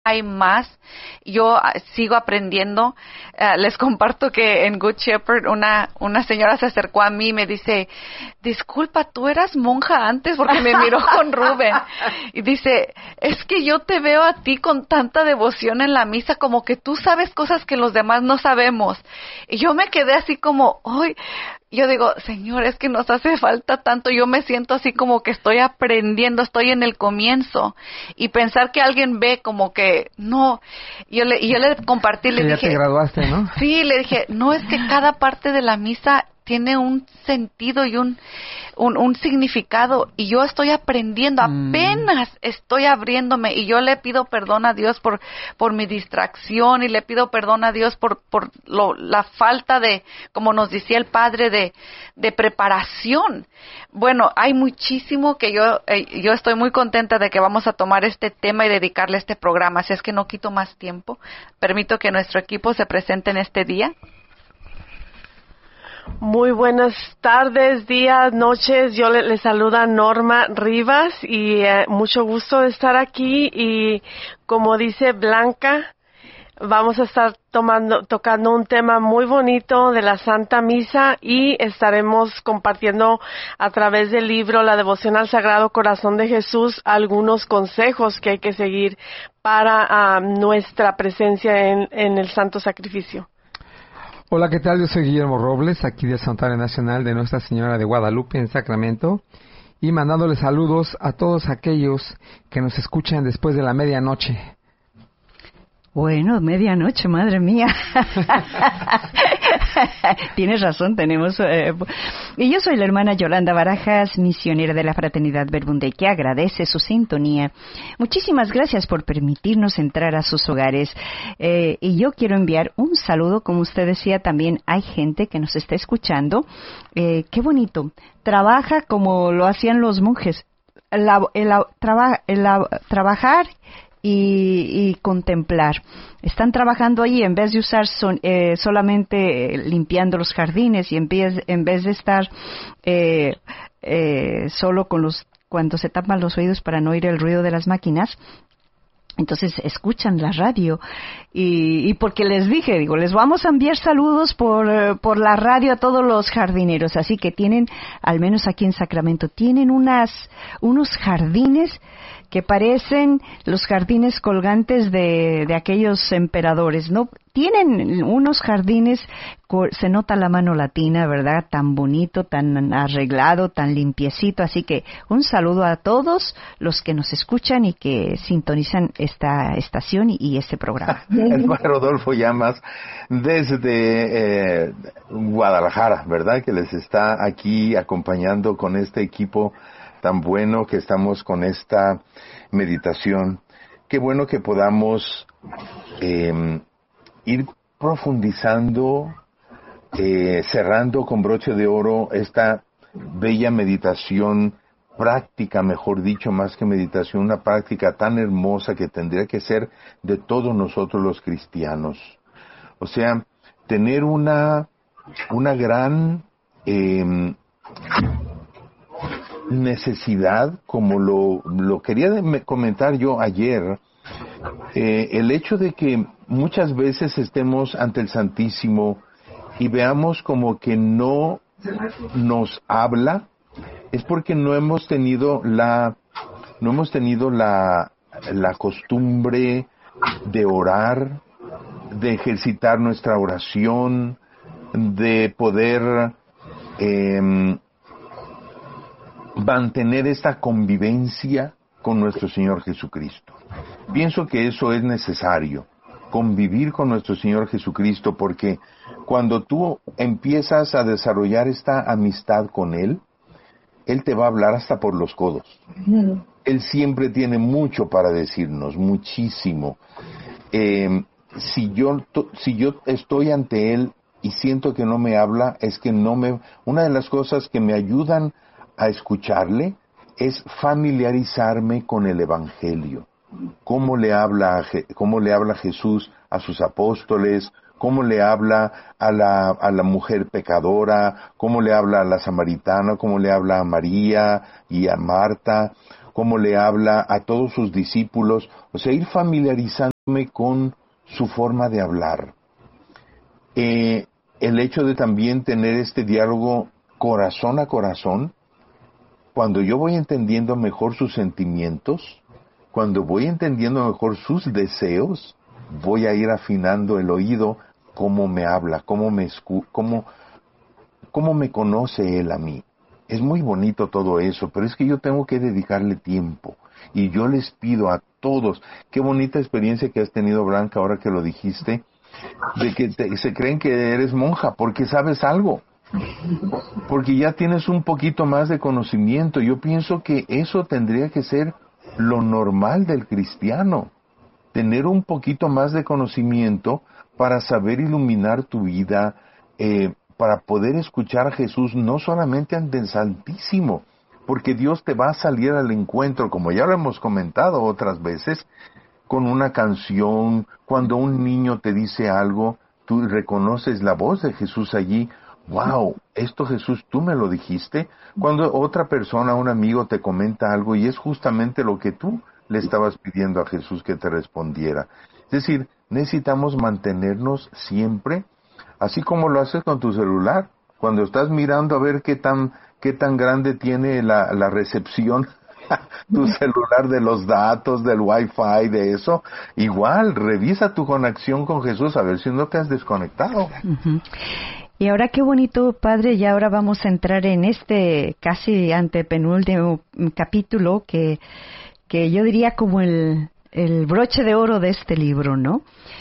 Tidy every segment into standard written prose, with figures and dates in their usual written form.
hay más. Yo sigo aprendiendo. Les comparto que en Good Shepherd una señora se acercó a mí y me dice, disculpa, ¿tú eras monja antes? Porque me miró con Rubén. Y dice, es que yo te veo a ti con tanta devoción en la misa, como que tú sabes cosas que los demás no sabemos. Y yo me quedé así como, ¡ay! Yo digo, Señor, es que nos hace falta tanto. Yo me siento así como que estoy aprendiendo, estoy en el comienzo. Y pensar que alguien ve como que, no. Y yo le compartí, le dije... Ya te graduaste, ¿no? Sí, le dije, no, es que cada parte de la misa tiene un sentido y un significado, y yo estoy aprendiendo, apenas estoy abriéndome, y yo le pido perdón a Dios por mi distracción, y le pido perdón a Dios por la falta de, como nos decía el padre, de preparación. Bueno, hay muchísimo que yo estoy muy contenta de que vamos a tomar este tema y dedicarle este programa, así es que no quito más tiempo, permito que nuestro equipo se presente en este día. Muy buenas tardes, días, noches. Yo le saluda Norma Rivas y mucho gusto de estar aquí. Y como dice Blanca, vamos a estar tocando un tema muy bonito de la Santa Misa, y estaremos compartiendo a través del libro La Devoción al Sagrado Corazón de Jesús algunos consejos que hay que seguir para nuestra presencia en el Santo Sacrificio. Hola, ¿qué tal? Yo soy Guillermo Robles, aquí del Santuario Nacional de Nuestra Señora de Guadalupe en Sacramento, y mandándoles saludos a todos aquellos que nos escuchan después de la medianoche. Bueno, medianoche, madre mía. Tienes razón, tenemos... Y yo soy la hermana Yolanda Barajas, misionera de la Fraternidad Verbum Dei, que agradece su sintonía. Muchísimas gracias por permitirnos entrar a sus hogares. Y yo quiero enviar un saludo, como usted decía, también hay gente que nos está escuchando. Qué bonito. Trabaja como lo hacían los monjes. Trabajar y contemplar. Están trabajando allí en vez de usar solamente limpiando los jardines, y en vez de estar solo cuando se tapan los oídos para no oír el ruido de las máquinas. Entonces escuchan la radio, y porque les dije, les vamos a enviar saludos por la radio a todos los jardineros, así que tienen, al menos aquí en Sacramento, tienen unos jardines que parecen los jardines colgantes de aquellos emperadores, ¿no? Tienen unos jardines, se nota la mano latina, ¿verdad? Tan bonito, tan arreglado, tan limpiecito. Así que un saludo a todos los que nos escuchan y que sintonizan esta estación y este programa. El padre Rodolfo Llamas desde Guadalajara, ¿verdad? Que les está aquí acompañando con este equipo tan bueno, que estamos con esta meditación. Qué bueno que podamos ir profundizando, cerrando con broche de oro esta bella meditación, práctica, mejor dicho, más que meditación, una práctica tan hermosa que tendría que ser de todos nosotros los cristianos. O sea, tener una gran necesidad, como lo quería comentar yo ayer, el hecho de que muchas veces estemos ante el Santísimo y veamos como que no nos habla, es porque no hemos tenido la costumbre de orar, de ejercitar nuestra oración, de poder mantener esta convivencia con nuestro Señor Jesucristo. Pienso que eso es necesario, convivir con nuestro Señor Jesucristo, porque cuando tú empiezas a desarrollar esta amistad con Él, Él te va a hablar hasta por los codos. Él siempre tiene mucho para decirnos, muchísimo. Si yo estoy ante Él y siento que no me habla, es que una de las cosas que me ayudan a escucharle es familiarizarme con el Evangelio. Cómo le habla Jesús a sus apóstoles, cómo le habla a la mujer pecadora, cómo le habla a la samaritana, cómo le habla a María y a Marta, cómo le habla a todos sus discípulos. O sea, ir familiarizando con su forma de hablar. El hecho de también tener este diálogo corazón a corazón, cuando yo voy entendiendo mejor sus sentimientos, cuando voy entendiendo mejor sus deseos, voy a ir afinando el oído, cómo me habla, cómo me conoce él a mí. Es muy bonito todo eso, pero es que yo tengo que dedicarle tiempo. Y yo les pido a todos, qué bonita experiencia que has tenido, Blanca, ahora que lo dijiste, de que se creen que eres monja porque sabes algo, porque ya tienes un poquito más de conocimiento. Yo pienso que eso tendría que ser lo normal del cristiano, tener un poquito más de conocimiento para saber iluminar tu vida, para poder escuchar a Jesús no solamente ante el Santísimo, porque Dios te va a salir al encuentro, como ya lo hemos comentado otras veces, con una canción. Cuando un niño te dice algo, tú reconoces la voz de Jesús allí. ¡Wow! Esto, Jesús, tú me lo dijiste. Cuando otra persona, un amigo, te comenta algo y es justamente lo que tú le estabas pidiendo a Jesús que te respondiera. Es decir, necesitamos mantenernos siempre, así como lo haces con tu celular, cuando estás mirando a ver qué tan grande tiene la recepción tu celular de los datos, del Wi-Fi, de eso. Igual, revisa tu conexión con Jesús a ver si no te has desconectado. Uh-huh. Y ahora qué bonito, Padre, y ahora vamos a entrar en este casi antepenúltimo capítulo que yo diría como el broche de oro de este libro, ¿no?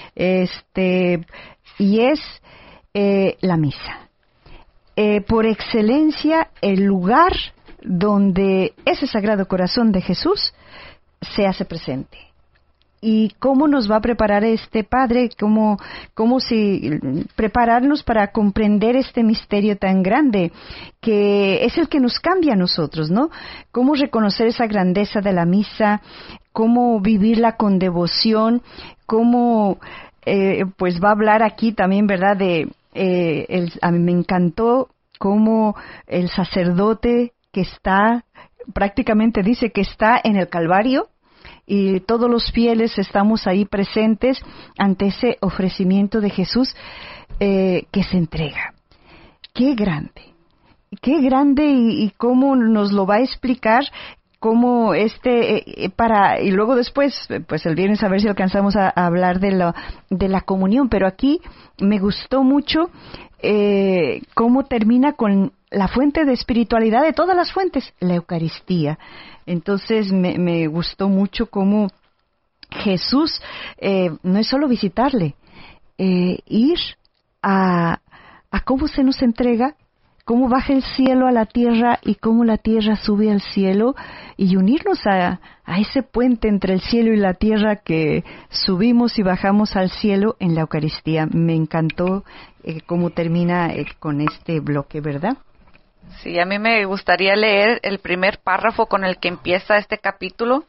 Y es la misa. Por excelencia, el lugar donde ese Sagrado Corazón de Jesús se hace presente. ¿Y cómo nos va a preparar este Padre? ¿Cómo prepararnos para comprender este misterio tan grande que es el que nos cambia a nosotros, ¿no? ¿Cómo reconocer esa grandeza de la misa? ¿Cómo vivirla con devoción? ¿Cómo, pues va a hablar aquí también, ¿verdad? A mí me encantó cómo el sacerdote que está, prácticamente dice que está en el Calvario, y todos los fieles estamos ahí presentes ante ese ofrecimiento de Jesús que se entrega. ¡Qué grande! Y cómo nos lo va a explicar, cómo y luego después, pues el viernes a ver si alcanzamos a hablar de la comunión, pero aquí me gustó mucho cómo termina con la fuente de espiritualidad de todas las fuentes, la Eucaristía. Entonces me gustó mucho cómo Jesús no es solo visitarle, ir a cómo se nos entrega, cómo baja el cielo a la tierra y cómo la tierra sube al cielo, y unirnos a ese puente entre el cielo y la tierra que subimos y bajamos al cielo en la Eucaristía. Me encantó cómo termina con este bloque, ¿verdad? Sí, a mí me gustaría leer el primer párrafo con el que empieza este capítulo.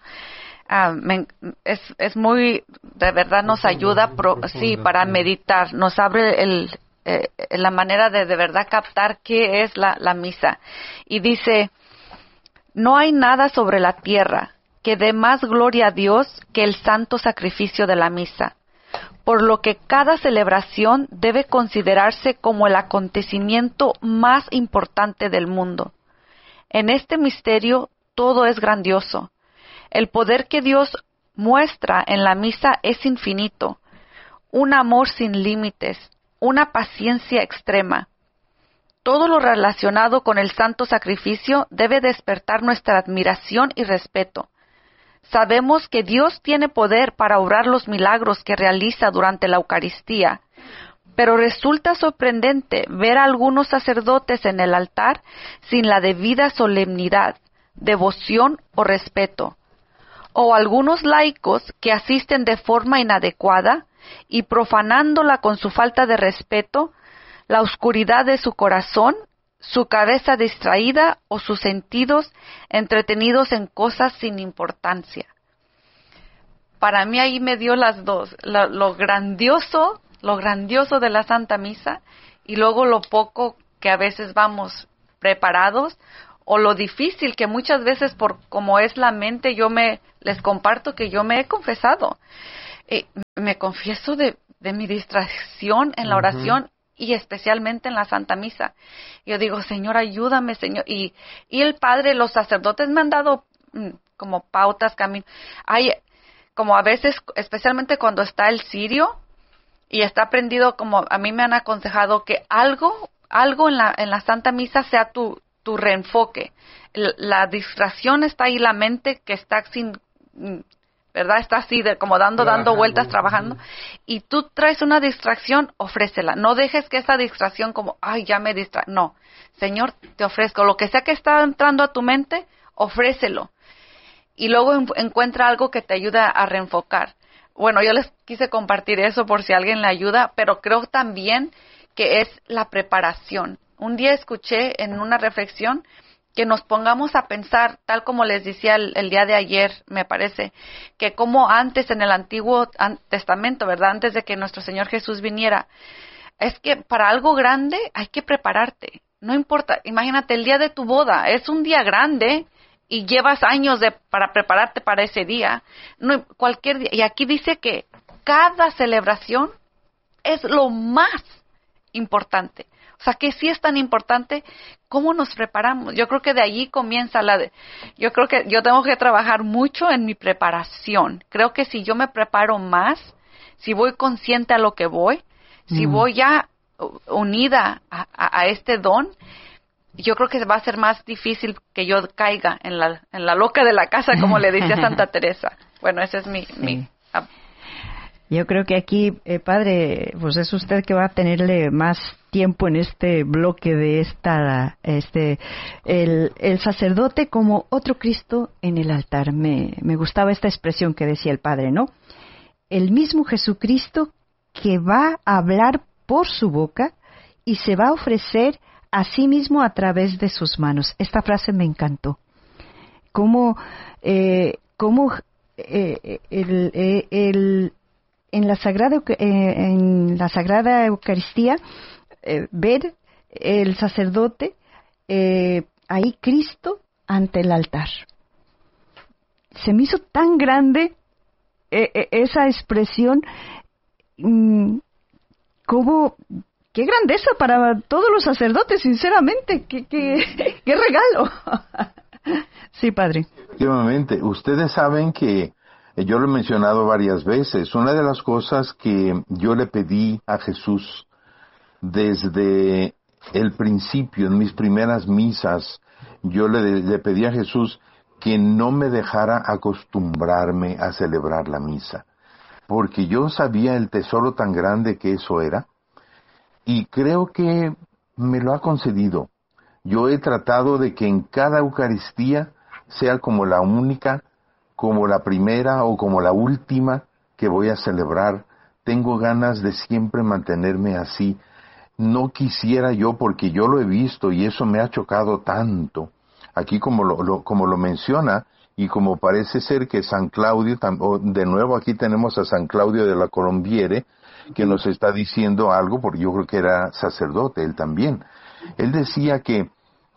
Es muy, de verdad nos ayuda, para meditar, nos abre la manera de verdad captar qué es la misa. Y dice: no hay nada sobre la tierra que dé más gloria a Dios que el santo sacrificio de la misa, por lo que cada celebración debe considerarse como el acontecimiento más importante del mundo. En este misterio todo es grandioso. El poder que Dios muestra en la misa es infinito, un amor sin límites, una paciencia extrema. Todo lo relacionado con el santo sacrificio debe despertar nuestra admiración y respeto. Sabemos que Dios tiene poder para obrar los milagros que realiza durante la Eucaristía, pero resulta sorprendente ver a algunos sacerdotes en el altar sin la debida solemnidad, devoción o respeto, o algunos laicos que asisten de forma inadecuada y profanándola con su falta de respeto, la oscuridad de su corazón, su cabeza distraída o sus sentidos entretenidos en cosas sin importancia. Para mí ahí me dio las dos, lo grandioso de la Santa Misa, y luego lo poco que a veces vamos preparados, o lo difícil que muchas veces, por como es la mente, les comparto que yo me he confesado. Me confieso de mi distracción en la oración y especialmente en la Santa Misa. Yo digo, Señor, ayúdame, Señor. Y el Padre, los sacerdotes me han dado como pautas, caminos. Hay, como a veces, especialmente cuando está el cirio y está prendido, como a mí me han aconsejado que algo en la Santa Misa sea tu reenfoque. La distracción está ahí, la mente que está sin, ¿verdad? Está así, como dando vueltas, trabajando. Y tú traes una distracción, ofrécela. No dejes que esa distracción como, ay, ya me distrae. No, Señor, te ofrezco. Lo que sea que está entrando a tu mente, ofrécelo. Y luego encuentra algo que te ayuda a reenfocar. Bueno, yo les quise compartir eso por si alguien le ayuda, pero creo también que es la preparación. Un día escuché en una reflexión que nos pongamos a pensar, tal como les decía el día de ayer, me parece, que como antes en el Antiguo Testamento, ¿verdad? Antes de que nuestro Señor Jesús viniera, es que para algo grande hay que prepararte. No importa, imagínate el día de tu boda, es un día grande y llevas años para prepararte para ese día. No, cualquier día. Y aquí dice que cada celebración es lo más importante. O sea, que sí es tan importante cómo nos preparamos. Yo creo que de allí comienza yo creo que yo tengo que trabajar mucho en mi preparación. Creo que si yo me preparo más, si voy consciente a lo que voy, si voy ya unida a este don, yo creo que va a ser más difícil que yo caiga en la loca de la casa, como le decía Santa Teresa. Bueno, ese es mi Yo creo que aquí, padre, pues es usted que va a tenerle más tiempo en este bloque de el sacerdote como otro Cristo en el altar. Me gustaba esta expresión que decía el padre, ¿no? El mismo Jesucristo que va a hablar por su boca y se va a ofrecer a sí mismo a través de sus manos. Esta frase me encantó. Cómo en la Sagrada Eucaristía, ver el sacerdote, ahí Cristo ante el altar. Se me hizo tan grande esa expresión, como qué grandeza para todos los sacerdotes, sinceramente, qué regalo. Sí, padre. Efectivamente, ustedes saben que yo lo he mencionado varias veces. Una de las cosas que yo le pedí a Jesús desde el principio, en mis primeras misas, yo le pedí a Jesús que no me dejara acostumbrarme a celebrar la misa, porque yo sabía el tesoro tan grande que eso era, y creo que me lo ha concedido. Yo he tratado de que en cada Eucaristía sea como la única, como la primera o como la última que voy a celebrar. Tengo ganas de siempre mantenerme así. No quisiera yo, porque yo lo he visto y eso me ha chocado tanto. Aquí como lo menciona, y como parece ser que San Claudio, de nuevo aquí tenemos a San Claudio de la Colombiere, que nos está diciendo algo, porque yo creo que era sacerdote, él también. Él decía que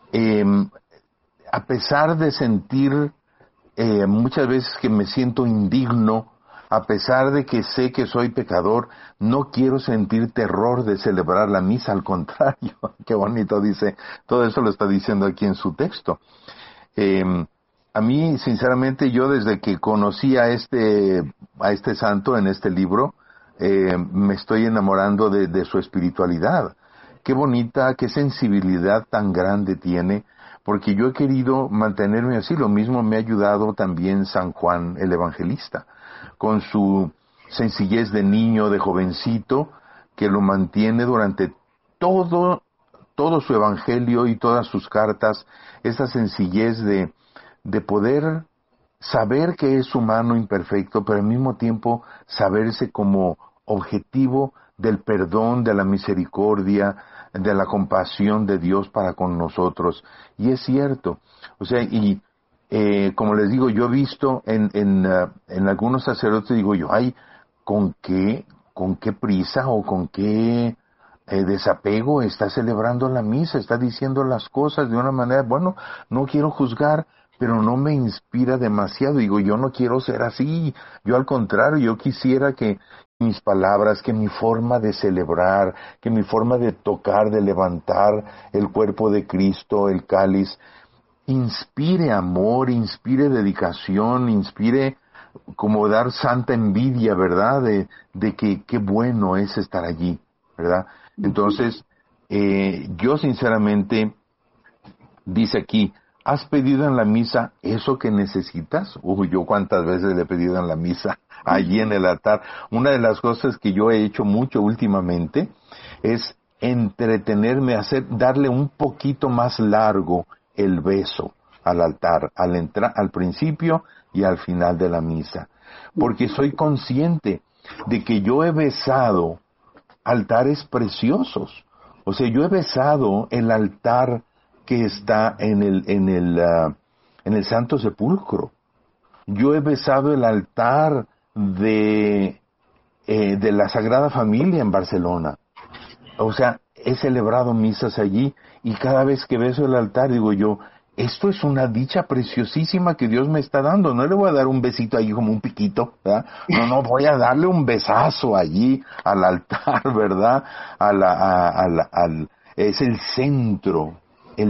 a pesar de sentir muchas veces que me siento indigno, a pesar de que sé que soy pecador, no quiero sentir terror de celebrar la misa, al contrario. Qué bonito dice, todo eso lo está diciendo aquí en su texto. A mí, sinceramente, yo desde que conocí a este santo en este libro, me estoy enamorando de su espiritualidad. Qué bonita, qué sensibilidad tan grande tiene, porque yo he querido mantenerme así. Lo mismo me ha ayudado también San Juan el Evangelista, con su sencillez de niño, de jovencito, que lo mantiene durante todo su evangelio y todas sus cartas, esa sencillez de poder saber que es humano imperfecto, pero al mismo tiempo saberse como objetivo del perdón, de la misericordia, de la compasión de Dios para con nosotros. Y es cierto, o sea, y como les digo, yo he visto en algunos sacerdotes, digo yo, ay, ¿con qué prisa o con qué desapego está celebrando la misa? Está diciendo las cosas de una manera, bueno, no quiero juzgar, pero no me inspira demasiado. Digo, yo no quiero ser así. Yo al contrario, yo quisiera que mis palabras, que mi forma de celebrar, que mi forma de tocar, de levantar el cuerpo de Cristo, el cáliz, inspire amor, inspire dedicación, inspire como dar santa envidia, ¿verdad? De que qué bueno es estar allí, ¿verdad? Entonces, yo sinceramente, dice aquí, ¿has pedido en la misa eso que necesitas? Yo cuántas veces le he pedido en la misa, allí en el altar. Una de las cosas que yo he hecho mucho últimamente es entretenerme, darle un poquito más largo el beso al altar, al principio y al final de la misa. Porque soy consciente de que yo he besado altares preciosos. O sea, yo he besado el altar que está en el Santo Sepulcro. Yo he besado el altar de la Sagrada Familia en Barcelona. O sea, he celebrado misas allí y cada vez que beso el altar digo yo, esto es una dicha preciosísima que Dios me está dando. No le voy a dar un besito allí como un piquito, ¿verdad? No, voy a darle un besazo allí al altar, ¿verdad? Es el centro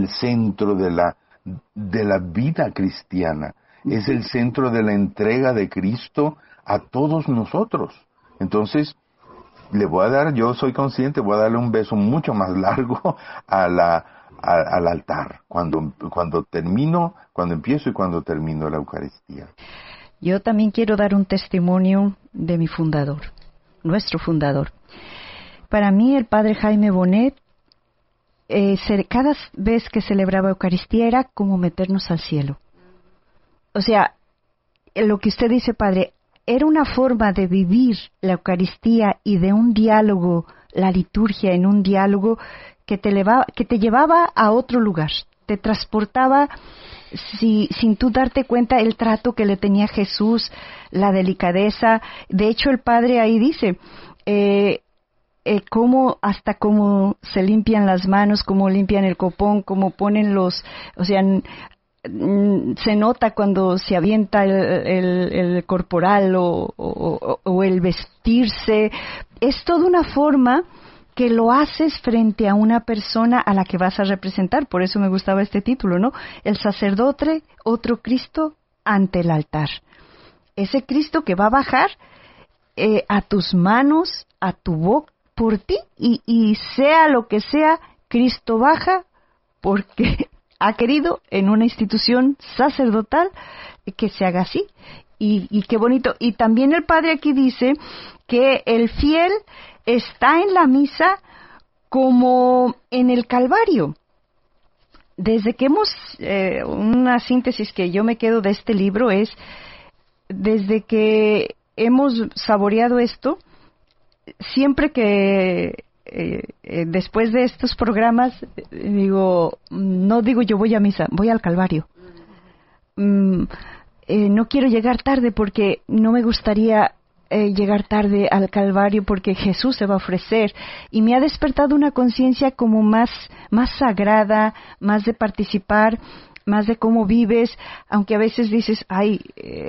de la vida cristiana. Es el centro de la entrega de Cristo a todos nosotros. Entonces, yo soy consciente, voy a darle un beso mucho más largo al altar, cuando empiezo y cuando termino la Eucaristía. Yo también quiero dar un testimonio de mi fundador, nuestro fundador. Para mí, el padre Jaime Bonet, cada vez que celebraba Eucaristía era como meternos al cielo. O sea, lo que usted dice, padre, era una forma de vivir la Eucaristía y de un diálogo, la liturgia en un diálogo que te llevaba a otro lugar, te transportaba sin tú darte cuenta el trato que le tenía Jesús, la delicadeza. De hecho, el padre ahí dice cómo se limpian las manos, cómo limpian el copón, cómo ponen se nota cuando se avienta el corporal o el vestirse. Es toda una forma que lo haces frente a una persona a la que vas a representar. Por eso me gustaba este título, ¿no? El sacerdote, otro Cristo ante el altar. Ese Cristo que va a bajar a tus manos, a tu boca, por ti, y sea lo que sea, Cristo baja porque ha querido en una institución sacerdotal que se haga así. Y qué bonito. Y también el padre aquí dice que el fiel está en la misa como en el Calvario. Desde que una síntesis que yo me quedo de este libro es, desde que hemos saboreado esto, siempre que después de estos programas no digo yo voy a misa, voy al Calvario. No quiero llegar tarde porque no me gustaría llegar tarde al Calvario, porque Jesús se va a ofrecer, y me ha despertado una conciencia como más sagrada, más de participar, más de cómo vives, aunque a veces dices, ay,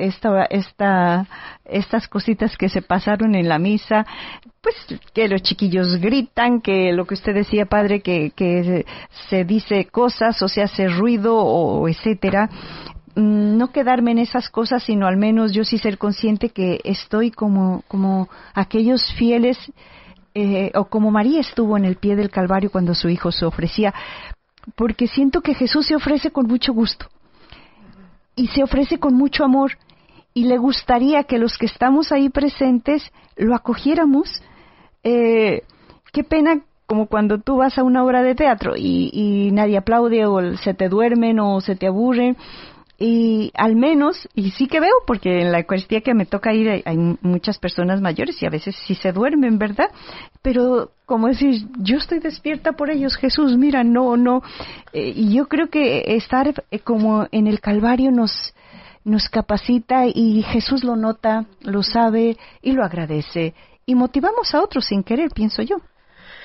estas cositas que se pasaron en la misa, pues que los chiquillos gritan, que lo que usted decía, padre, que se dice cosas o se hace ruido o etcétera. No quedarme en esas cosas, sino al menos yo sí ser consciente que estoy como aquellos fieles, o como María estuvo en el pie del Calvario cuando su hijo se ofrecía, porque siento que Jesús se ofrece con mucho gusto y se ofrece con mucho amor, y le gustaría que los que estamos ahí presentes lo acogiéramos. Qué pena como cuando tú vas a una obra de teatro y nadie aplaude, o se te duermen o se te aburren. Y al menos, y sí que veo, porque en la Eucaristía que me toca ir hay muchas personas mayores y a veces sí se duermen, ¿verdad? Pero como decir, yo estoy despierta por ellos, Jesús, mira, no. Y yo creo que estar como en el Calvario nos capacita, y Jesús lo nota, lo sabe y lo agradece. Y motivamos a otros sin querer, pienso yo.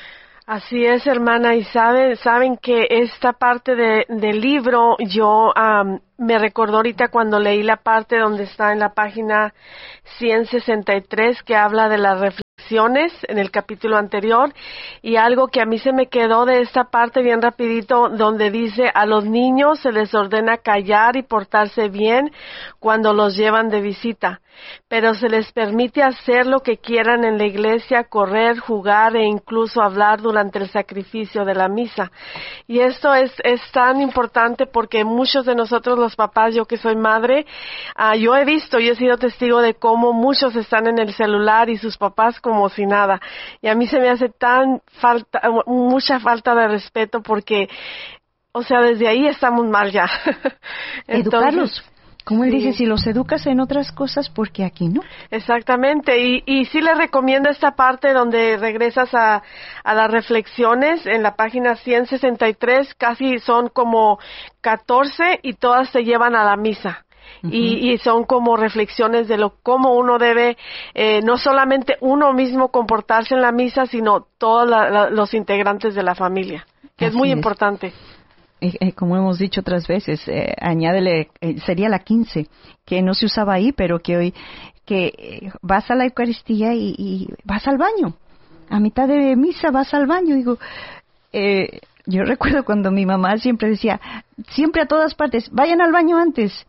Así es, hermana, y saben que esta parte del libro yo me recordó ahorita cuando leí la parte donde está en la página 163 que habla de las reflexiones en el capítulo anterior, y algo que a mí se me quedó de esta parte bien rapidito, donde dice: a los niños se les ordena callar y portarse bien cuando los llevan de visita, pero se les permite hacer lo que quieran en la iglesia, correr, jugar e incluso hablar durante el sacrificio de la misa. Y esto es tan importante porque muchos de nosotros los papás, yo que soy madre, yo he sido testigo de cómo muchos están en el celular y sus papás como si nada. Y a mí se me hace mucha falta de respeto porque, o sea, desde ahí estamos mal ya. Educarlos. Como él dice, si los educas en otras cosas, ¿por qué aquí no? Exactamente, y sí les recomiendo esta parte donde regresas a las reflexiones en la página 163, casi son como 14 y todas te llevan a la misa. Uh-huh. Y son como reflexiones de cómo uno debe, no solamente uno mismo comportarse en la misa, sino todos los integrantes de la familia, que es muy importante. Como hemos dicho otras veces, añádele, sería la 15, que no se usaba ahí, pero que hoy, que vas a la Eucaristía y vas al baño. A mitad de misa vas al baño. Digo, yo recuerdo cuando mi mamá siempre decía, siempre a todas partes, vayan al baño antes.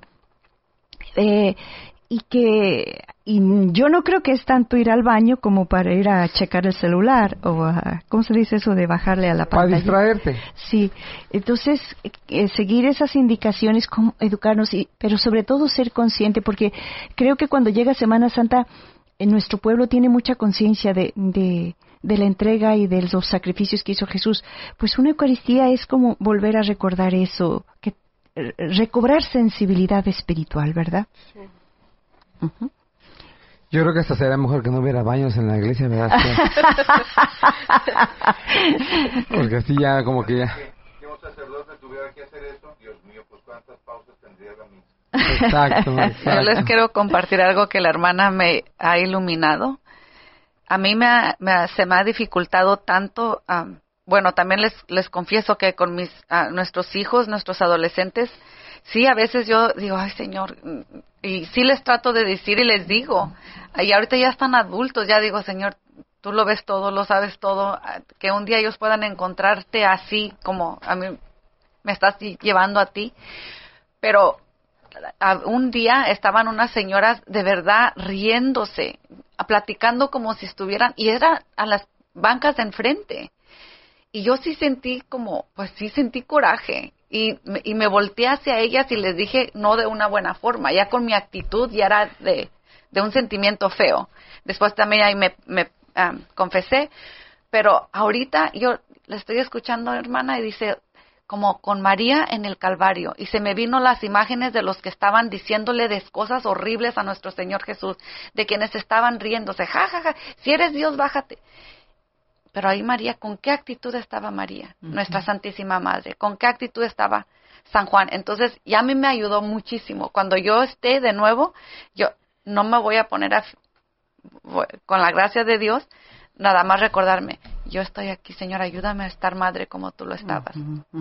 Y yo no creo que es tanto ir al baño como para ir a checar el celular o ¿cómo se dice eso de bajarle a la pantalla? Para distraerte. Sí, entonces seguir esas indicaciones, como educarnos, pero sobre todo ser consciente, porque creo que cuando llega Semana Santa, nuestro pueblo tiene mucha conciencia de la entrega y de los sacrificios que hizo Jesús. Pues una Eucaristía es como volver a recordar eso, que recobrar sensibilidad espiritual, ¿verdad? Sí. Uh-huh. Yo creo que hasta sería mejor que no hubiera baños en la iglesia, ¿verdad? Porque así ya como que ya... Que un sacerdote tuviera que hacer eso, Dios mío, pues cuántas pausas tendría la misa. Exacto. Yo les quiero compartir algo que la hermana me ha iluminado. A mí se me ha dificultado tanto, bueno, también les confieso que con nuestros hijos, nuestros adolescentes, sí, a veces yo digo, ay, Señor, y sí les trato de decir y les digo, y ahorita ya están adultos, ya digo, Señor, tú lo ves todo, lo sabes todo, que un día ellos puedan encontrarte así como a mí me estás llevando a ti. Pero un día estaban unas señoras de verdad riéndose, platicando como si estuvieran, y era a las bancas de enfrente. Y yo sí sentí sentí coraje. Y me volteé hacia ellas y les dije no de una buena forma, ya con mi actitud ya era de un sentimiento feo. Después también ahí me confesé, pero ahorita yo le estoy escuchando, hermana, y dice, como con María en el Calvario, y se me vino las imágenes de los que estaban diciéndole de cosas horribles a nuestro Señor Jesús, de quienes estaban riéndose, ja, ja, ja, si eres Dios, bájate. Pero ahí María, ¿con qué actitud estaba María, nuestra Santísima Madre? ¿Con qué actitud estaba San Juan? Entonces, ya a mí me ayudó muchísimo. Cuando yo esté de nuevo, yo no me voy a poner con la gracia de Dios, nada más recordarme, yo estoy aquí, Señor, ayúdame a estar madre como tú lo estabas.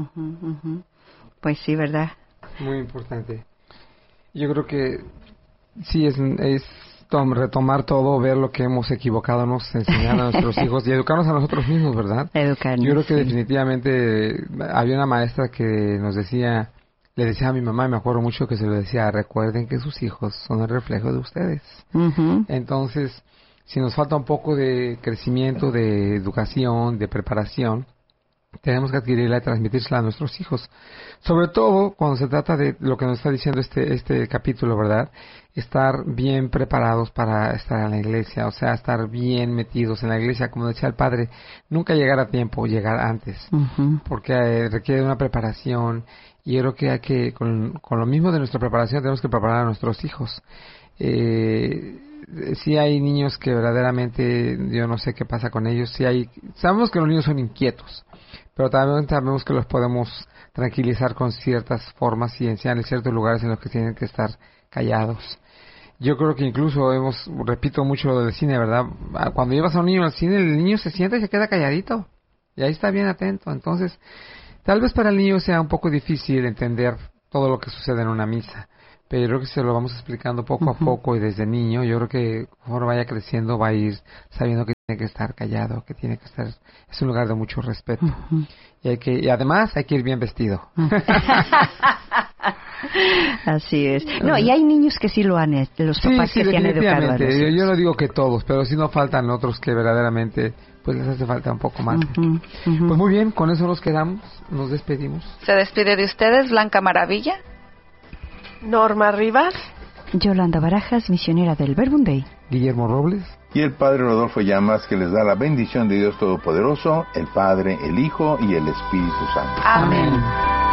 Pues sí, ¿verdad? Muy importante. Yo creo que sí es retomar todo, ver lo que hemos equivocado, enseñar a nuestros hijos y educarnos a nosotros mismos, ¿verdad? Educarnos. Yo creo que definitivamente había una maestra que le decía a mi mamá, y me acuerdo mucho que se lo decía, recuerden que sus hijos son el reflejo de ustedes. Uh-huh. Entonces, si nos falta un poco de crecimiento, de educación, de preparación, tenemos que adquirirla y transmitírsela a nuestros hijos. Sobre todo cuando se trata de lo que nos está diciendo este capítulo, ¿verdad? Estar bien preparados para estar en la iglesia, o sea, estar bien metidos en la iglesia, como decía el padre, nunca llegar a tiempo, llegar antes, uh-huh. Porque requiere una preparación, y yo creo que hay que, con lo mismo de nuestra preparación, tenemos que preparar a nuestros hijos. Sí hay niños que verdaderamente, yo no sé qué pasa con ellos, sabemos que los niños son inquietos, pero también sabemos que los podemos tranquilizar con ciertas formas y enseñarles ciertos lugares en los que tienen que estar callados. Yo creo que incluso repito mucho lo del cine, ¿verdad? Cuando llevas a un niño al cine, el niño se sienta y se queda calladito. Y ahí está bien atento. Entonces, tal vez para el niño sea un poco difícil entender todo lo que sucede en una misa, pero yo creo que si lo vamos explicando poco a poco y desde niño, yo creo que conforme vaya creciendo va a ir sabiendo que tiene que estar callado, que tiene que estar, es un lugar de mucho respeto. Y además hay que ir bien vestido. Así es. No, y hay niños que sí lo han hecho, los papás que se han educado a los hijos. Yo no digo que todos, pero sí no faltan otros que verdaderamente pues les hace falta un poco más. Pues muy bien, con eso nos quedamos, nos despedimos. Se despide de ustedes Blanca Maravilla, Norma Rivas, Yolanda Barajas, misionera del Verbum Dei, Guillermo Robles y el Padre Rodolfo Llamas, que les da la bendición de Dios Todopoderoso, el Padre, el Hijo y el Espíritu Santo. Amén.